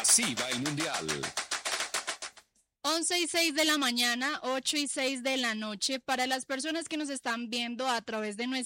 Así va el Mundial. 11:06 de la mañana, 8:06 de la noche. Para las personas que nos están viendo a través de nuestra